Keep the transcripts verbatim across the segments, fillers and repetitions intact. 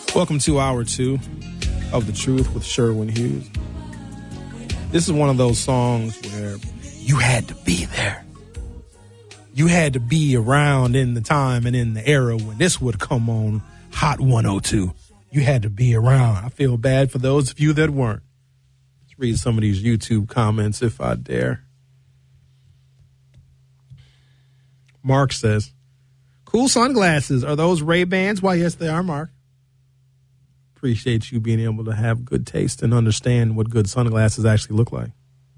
Welcome to hour two of The Truth with Sherwin Hughes. This is one of those songs where you had to be there. You had to be around in the time and in the era when this would come on Hot one oh two. You had to be around. I feel bad for those of you that weren't. Let's read some of these YouTube comments if I dare. Mark says, cool sunglasses. Are those Ray-Bans? Why, yes, they are, Mark. Appreciate you being able to have good taste and understand what good sunglasses actually look like.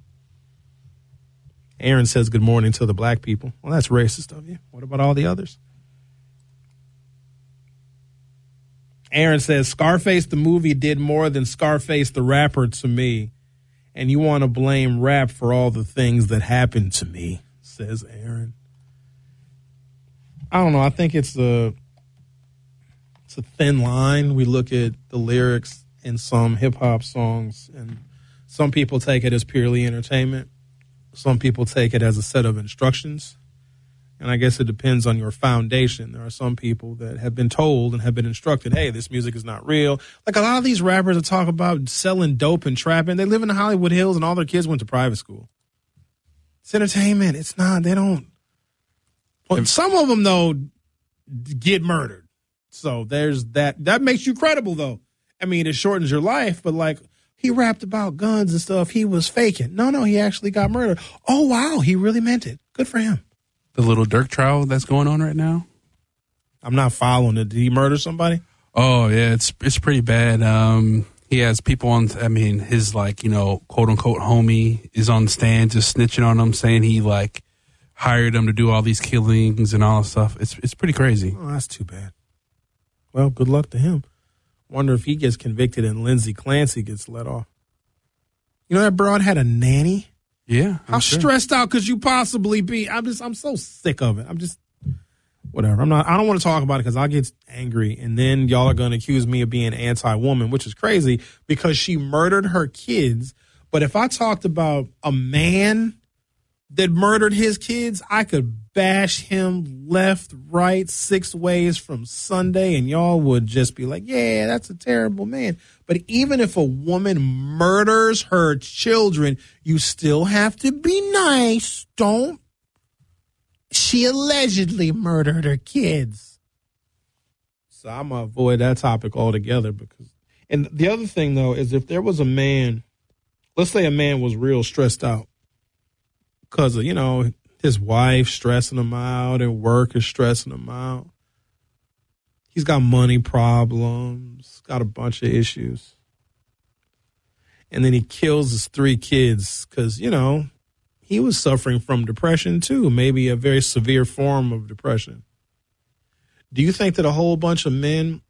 Aaron says good morning to the black people. Well, that's racist of you. What about all the others? Aaron says Scarface the movie did more than Scarface the rapper to me. And you want to blame rap for all the things that happened to me, says Aaron. I don't know. I think it's a, it's a thin line. We look at the lyrics in some hip-hop songs, and some people take it as purely entertainment. Some people take it as a set of instructions. And I guess it depends on your foundation. There are some people that have been told and have been instructed, hey, this music is not real. Like a lot of these rappers that talk about selling dope and trapping, they live in the Hollywood Hills and all their kids went to private school. It's entertainment. It's not. They don't. Well, some of them, though, get murdered. So there's that. That makes you credible, though. I mean, it shortens your life, but like, he rapped about guns and stuff. He was faking. No, no, he actually got murdered. Oh, wow. He really meant it. Good for him. The Little Dirk trial that's going on right now? I'm not following it. Did he murder somebody? Oh, yeah. It's it's pretty bad. Um, he has people on, I mean, his, like, you know, quote unquote homie is on the stand just snitching on him, saying he, like, hired him to do all these killings and all that stuff. It's, it's pretty crazy. Oh, that's too bad. Well, good luck to him. Wonder if he gets convicted and Lindsey Clancy gets let off. You know that broad had a nanny? Yeah. I'm How sure. stressed out could you possibly be? I'm just, I'm so sick of it. I'm just, whatever. I'm not, I don't want to talk about it because I'll get angry and then y'all are going to accuse me of being anti-woman, which is crazy because she murdered her kids. But if I talked about a man that murdered his kids, I could bash him left, right, six ways from Sunday, and y'all would just be like, yeah, that's a terrible man. But even if a woman murders her children, you still have to be nice. Don't. She allegedly murdered her kids. So I'm going to avoid that topic altogether. because. And the other thing, though, is if there was a man, let's say a man was real stressed out because of, you know, his wife stressing him out and work is stressing him out. He's got money problems, got a bunch of issues. And then he kills his three kids because, you know, he was suffering from depression too, maybe a very severe form of depression. Do you think that a whole bunch of men